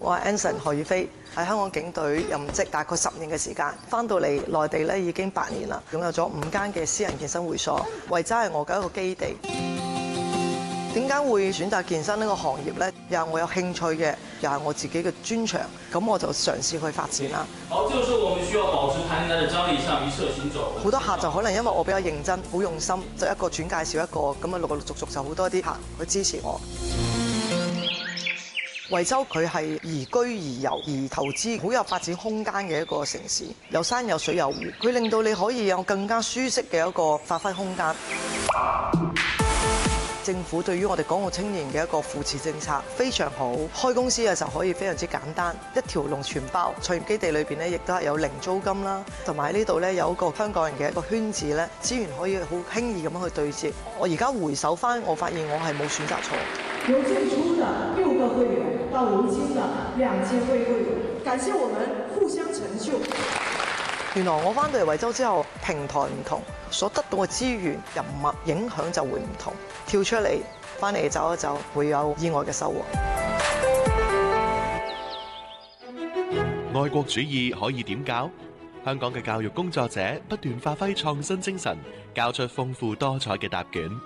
我係 Anson 何宇飛，喺香港警隊任職大概10年嘅時間，翻到嚟內地咧已經8年啦，擁有咗5間嘅私人健身會所，維州係我嘅一個基地。點解會選擇健身呢個行業呢？又係我有興趣嘅，又係我自己嘅專長，咁我就嘗試去發展啦。 好，這個時候我們需要保持彈彈的張力，向一側行走。 好多客就可能因為我比較認真、好用心，就一個轉介紹一個，咁啊陸陸續續就好多啲客去支持我。惠州佢係宜居宜遊宜投資，好有發展空間嘅一個城市，有山有水有湖，佢令到你可以有更加舒適嘅一個發揮空間。政府對於我哋港澳青年嘅一個扶持政策非常好，開公司嘅時候可以非常之簡單，一條龍全包。創業基地裏邊咧，亦都係有零租金啦，同埋呢度咧有一個香港人嘅一個圈子咧，資源可以好輕易咁樣去對接。我而家回首翻，我發現我係冇選擇錯。 由最初的6個會員到如今的2000位會員，感謝我們互相成就。 原來我翻到嚟惠州之後，平台唔同，所得到嘅資源、人脈影響就會唔同。跳出嚟，翻嚟走一走，會有意外嘅收穫。 愛國主義可以點教？香港嘅教育工作者不斷發揮創新精神，交出豐富多彩嘅答卷。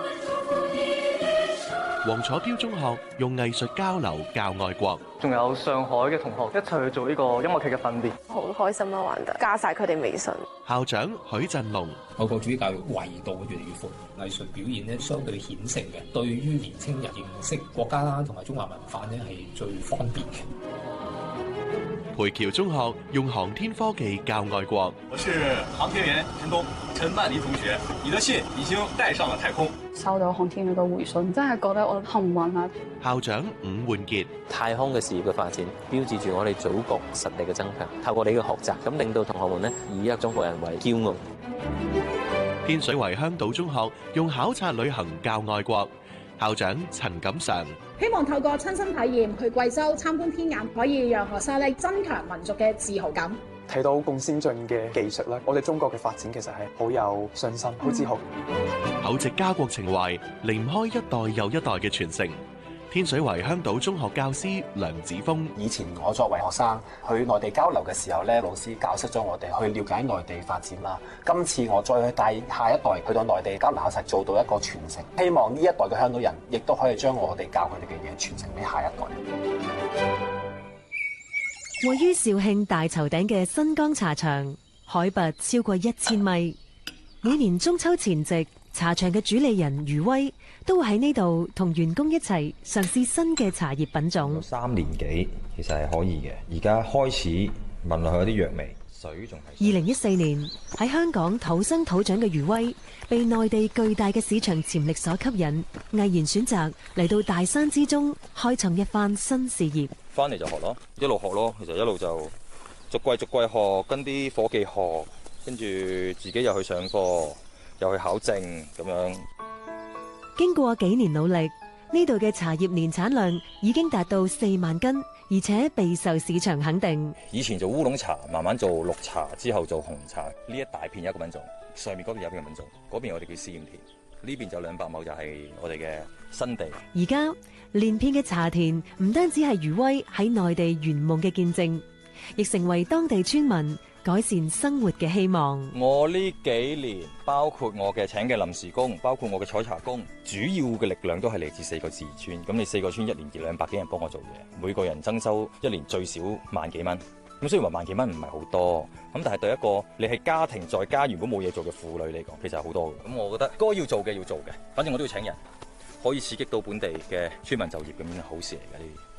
黃楚標中學用藝術交流教愛國， 仲有上海嘅同學一齊去做呢個音樂劇嘅訓練， 好開心啦！玩得加晒佢哋微信。 校長許振龍， 愛國主義教育維度越嚟越闊，藝術表現咧相對顯性嘅，對於年青人認識國家啦同埋中華文化咧係最方便嘅。 培僑中學用航天科技教愛國。 我是航天員陳東，陳曼妮同學，你的信已經帶上了太空。 收到航天員嘅回信，真係覺得我幸運啊！ 校長伍煥傑， 太空嘅事業嘅發展，標誌住我哋祖國實力嘅增強。透過你嘅學習，咁令到同學們呢以一個中國人為驕傲。 天水圍香島中學用考察旅行教愛國，校長陳錦常。 希望透過親身體驗去貴州參觀天眼，可以讓學生咧增強民族嘅自豪感。 睇到咁先進嘅技術啦，我哋中國嘅發展其實係好有信心、好自豪。 厚植家國情懷，離唔開一代又一代嘅傳承。天水圍香島中學教師梁子峰， 以前我作為學生去內地交流嘅時候咧，老師教識咗我哋去了解內地發展啦。今次我再去帶下一代去到內地交流，實做到一個傳承。希望呢一代嘅香港人亦都可以將我哋教佢哋嘅嘢傳承俾下一代。 位於肇慶大頭頂嘅新江茶場，海拔超過1000米。每年中秋前夕，茶場嘅主理人余威都會喺呢度同員工一齊嘗試新嘅茶葉品種。 3年幾其實係可以嘅，而家開始聞落去有啲藥味，水仲係。 2014年喺香港土生土長嘅余威，被內地巨大嘅市場潛力所吸引，毅然選擇嚟到大山之中開創一番新事業。 翻嚟就學咯，一路學咯，其實一路就逐季學，跟啲伙計學，跟住自己又去上課，又去考證咁樣。 經過幾年努力，呢度嘅茶葉年產量已經達到4萬斤，而且備受市場肯定。 以前做烏龍茶，慢慢做綠茶，之後做紅茶，呢一大片一個品種，上面嗰邊有一個品種，嗰邊我哋叫試驗田，呢邊就200畝就係我哋嘅新地。 而家連片嘅茶田唔單止係余威喺內地圓夢嘅見證，亦成為當地村民改善生活嘅希望。 我呢幾年，包括我嘅請嘅臨時工，包括我嘅採茶工，主要嘅力量都係嚟自4個自治村。咁你4個村1年200幾人幫我做嘢，每個人增收1年最少萬幾蚊。咁雖然話萬幾蚊唔係好多，咁但係對一個你係家庭在家原本冇嘢做嘅婦女嚟講，其實係好多嘅。咁我覺得該要做嘅要做嘅，反正我都要請人，可以刺激到本地嘅村民就業，咁樣好事嚟嘅呢啲。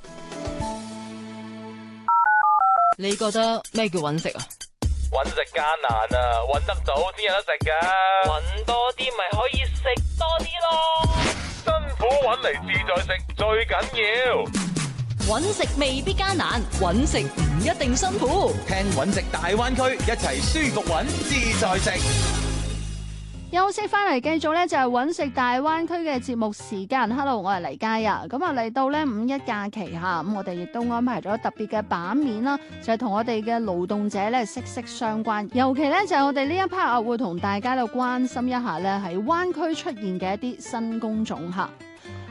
你覺得咩叫揾食啊？ 揾食艱難啊，揾得早先有得食㗎。揾多啲咪可以食多啲咯。辛苦揾嚟自在食最緊要。 揾食未必艱難，揾食唔一定辛苦。 聽揾食大灣區，一齊舒服揾，自在食。 休息翻嚟，繼續咧就係揾食大灣區嘅節目時間。Hello， 我係黎嘉啊。咁啊嚟到咧5一假期下，咁我哋亦都安排咗特別嘅版面啦，就係同我哋嘅勞動者咧息息相關。尤其咧就係我哋呢一 part 啊，會同大家咧關心一下咧喺灣區出現嘅一啲新工種吓。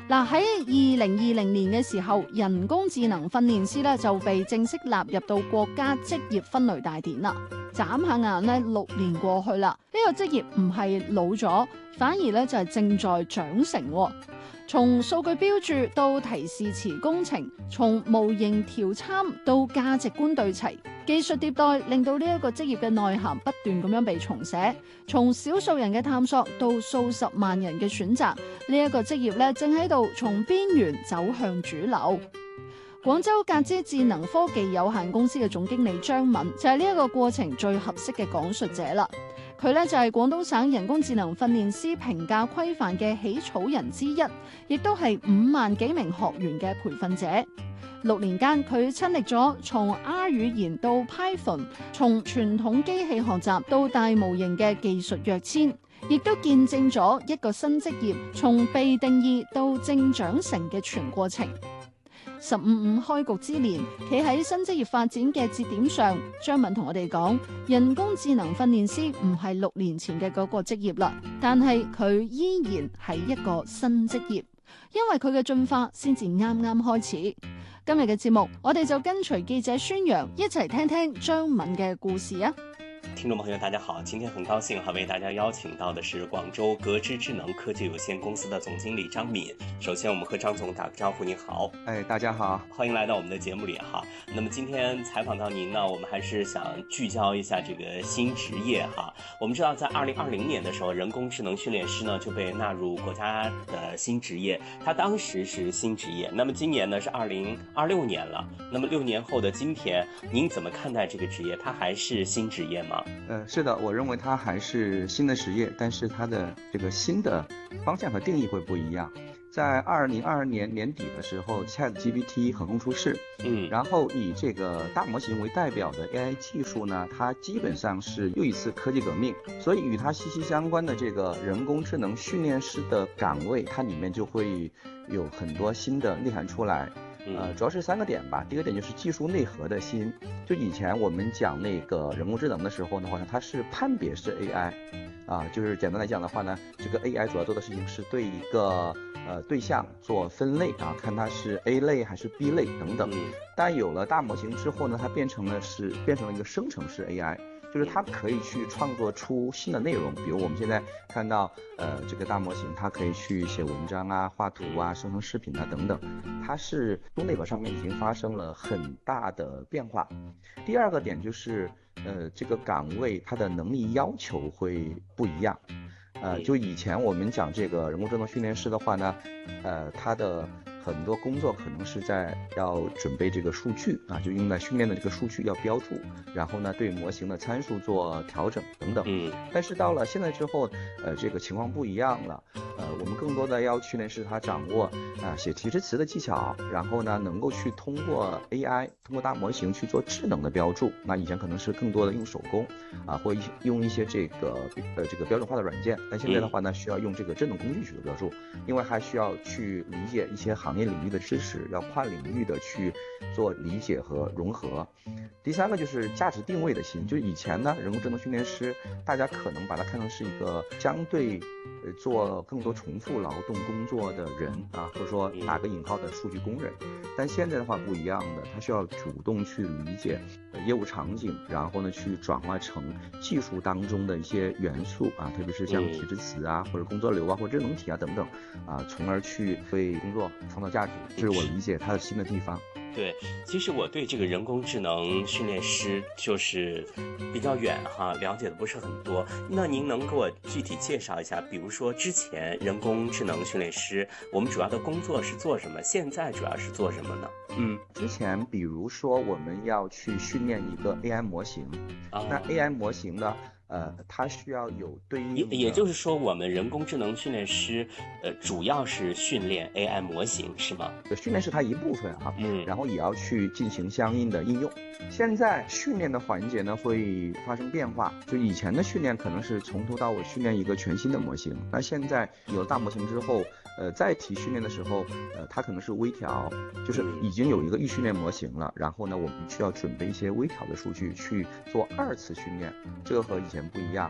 嗱，喺2020年嘅時候，人工智能訓練師咧就被正式納入到國家職業分類大典啦。眨下眼咧，6年過去啦，呢個職業唔係老咗，反而咧就係正在長成。從數據標註到提示詞工程，從模型調參到價值觀對齊，技術迭代令到呢一個職業嘅內涵不斷咁樣被重寫。從少數人嘅探索到數十萬人嘅選擇，呢一個職業咧正喺度從邊緣走向主流。廣州格之智能科技有限公司嘅總經理張敏就係呢一個過程最合適嘅講述者啦。佢咧就係廣東省人工智能訓練師評價規範嘅起草人之一，亦都係5萬幾名學員嘅培訓者。6年間，佢親歷咗從 R 語言到 Python， 從傳統機器學習到大模型嘅技術躍遷，亦都見證咗一個新職業從被定義到正長成嘅全過程。15.5開局之年，企喺新職業發展嘅節點上，張敏同我哋講，人工智能訓練師唔係6年前嘅嗰個職業啦，但係佢依然係一個新職業，因為佢嘅進化先至啱啱開始。今日嘅節目，我哋就跟隨記者宣揚一齊聽聽張敏嘅故事啊！ 聽眾朋友大家好，今天很高興為大家邀請到的是廣州格之智能科技有限公司的總經理張敏。首先我們和張總打個招呼，您好。 大家好， 歡迎來到我們的節目裡哈。那麼今天採訪到您呢，我們還是想聚焦一下這個新職業哈。我們知道在2020年的時候，人工智能訓練師呢就被納入國家的新職業，它當時是新職業。那麼今年呢是2026年了，那麼6年後的今天，您怎麼看待這個職業？它還是新職業嗎？ 是的，我認為它還是新的職業，但是它的這個新的方向和定義會不一樣。在2022年年底的時候 ，ChatGPT 橫空出世，然後以這個大模型為代表的 AI 技術呢，它基本上是又一次科技革命，所以與它息息相關的這個人工智能訓練師的崗位，它裡面就會有很多新的內涵出來。主要是3個點吧。第一個點就是技術內核的新，就以前我們講那個人工智能的時候呢，好像它是判別式 AI，就是簡單來講的話呢，這個 AI 主要做的事情是對一個對象做分類啊，看它是 A 類還是 B 類等等。但有了大模型之後呢，它變成了一個生成式 AI。就是它可以去創作出新的內容，比如我們現在看到，這個大模型它可以去寫文章啊、畫圖啊、生成視頻啊等等，它是從內核上面已經發生了很大的變化。第二個點就是，這個崗位它的能力要求會不一樣。就以前我們講這個人工智能訓練師的話呢，它的很多工作可能是在要準備這個數據啊，就用來訓練的這個數據要標注，然後呢對模型的參數做調整等等。但是到了現在之後，這個情況不一樣了。我們更多的要訓練是他掌握寫提示詞的技巧，然後呢能夠去通過 AI 通過大模型去做智能的標注。那以前可能是更多的用手工或用一些這個標準化的軟件，但現在的話呢需要用這個智能工具去做標注，因為還需要去理解一些行業領域的知識，要跨領域的去做理解和融合。第三個就是價值定位的新，就是以前呢人工智能訓練師大家可能把它看成是一個相對做更多重複勞動工作的人或者說打個引號的數據工人。但現在的話不一樣的，他需要主動去理解業務場景，然後呢去轉化成技術當中的一些元素特別是像提示詞或者工作流或者智能體等等從而去為工作創造價值，這是我理解它的新的地方。 對，其實我對這個人工智能訓練師就是比較遠了解的不是很多。那您能給我具體介紹一下，比如說之前人工智能訓練師我們主要的工作是做什麼，現在主要是做什麼呢？ 之前比如說我們要去訓練一個 AI 模型，那 AI 模型呢它需要有對應， 也就是說我們人工智能訓練師主要是訓練 AI 模型是嗎？ 訓練是它一部分然後也要去進行相應的應用。現在訓練的環節呢會發生變化，就以前的訓練可能是從頭到尾訓練一個全新的模型，那現在有了大模型之後再提訓練的時候它可能是微調，就是已經有一個預訓練模型了，然後呢我們需要準備一些微調的數據去做2次訓練，這個和以前不一樣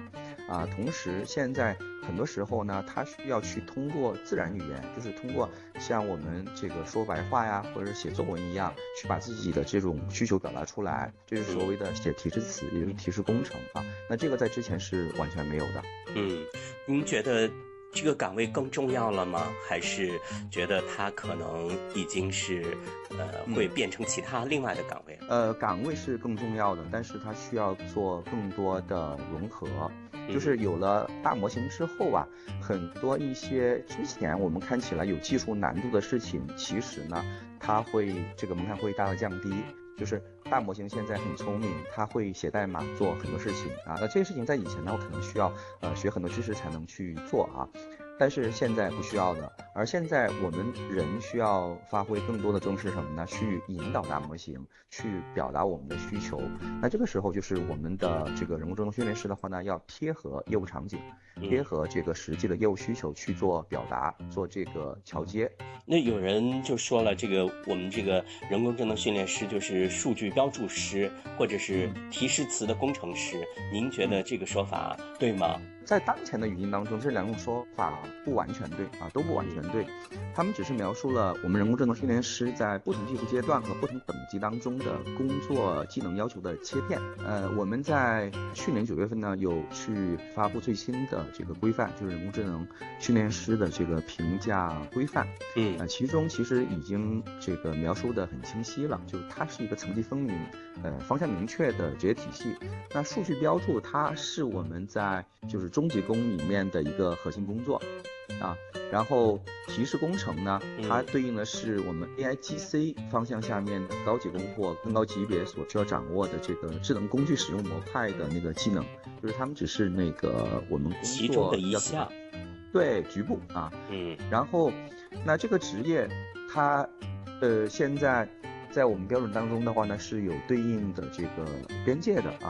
同时现在很多时候呢，他需要去通过自然语言，就是通过像我们这个说白话呀，或者写作文一样，去把自己的这种需求表达出来，这是所谓的写提示词，也就是提示工程那这个在之前是完全没有的。 您觉得这个岗位更重要了吗？还是觉得它可能已经是会变成其他另外的岗位？ 岗位是更重要的，但是它需要做更多的融合。就是有了大模型之后很多一些之前我们看起来有技术难度的事情，其实呢，它会这个门槛会大大降低。就是大模型现在很聪明，它会写代码做很多事情那这些事情在以前呢，我可能需要学很多知识才能去做但是现在不需要的。而现在我们人需要发挥更多的重视什么呢？去引导大模型，去表达我们的需求。那这个时候就是我们的这个人工智能训练师的话呢，要贴合业务场景，贴合这个实际的业务需求去做表达，做这个桥接。 那有人就说了，这个我们这个人工智能训练师就是数据标注师，或者是提示词的工程师，您觉得这个说法对吗？ 在当前的语境当中，这两种说法不完全对都不完全对。他们只是描述了我们人工智能训练师在不同技术阶段和不同等级当中的工作技能要求的切片。我们在去年9月份呢，有去发布最新的这个规范，就是人工智能训练师的这个评价规范。其中其实已经这个描述的很清晰了，就是它是一个层级分明、方向明确的职业体系。那数据标注它是我们在就是中级工里面的一个核心工作然后提示工程呢，它对应的是我们 AIGC 方向下面的高级工或更高级别所需要掌握的这个智能工具使用模块的那个技能，就是他们只是那个我们工作其中的一项， 对，局部然后那这个职业它现在在我们标准当中的话呢，是有对应的这个边界的